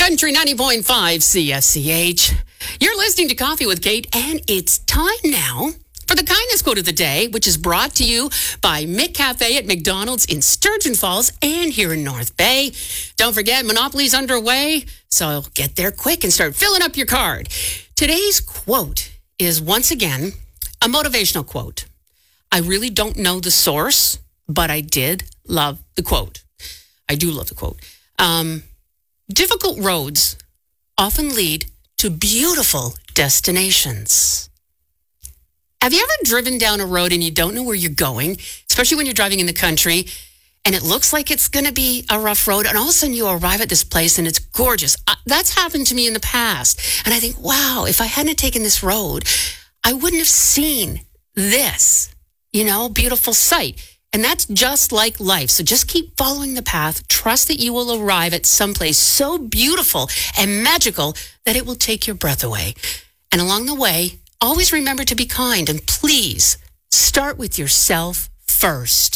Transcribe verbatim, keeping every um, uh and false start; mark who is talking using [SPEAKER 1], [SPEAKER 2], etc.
[SPEAKER 1] Country ninety point five C F C H. You're listening to Coffee with Kate, and it's time now for the kindness quote of the day, which is brought to you by McCafe at McDonald's in Sturgeon Falls and here in North Bay. Don't forget, Monopoly's underway, so get there quick and start filling up your card. Today's quote is, once again, a motivational quote. I really don't know the source, but I did love the quote. I do love the quote. Um, difficult roads often lead to beautiful destinations. Have you ever driven down a road and you don't know where you're going, especially when you're driving in the country, and it looks like it's going to be a rough road, and all of a sudden you arrive at this place and it's gorgeous? Uh, that's happened to me in the past. And I think, wow, if I hadn't taken this road, I wouldn't have seen this, you know, beautiful sight. And that's just like life. So just keep following the path. Trust that you will arrive at someplace so beautiful and magical that it will take your breath away. And along the way, always remember to be kind, and please start with yourself first.